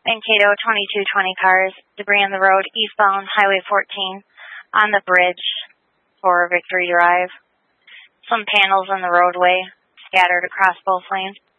Mankato 2220 cars, debris on the road eastbound Highway 14 on the bridge for Victory Drive. Some panels in the roadway scattered across both lanes.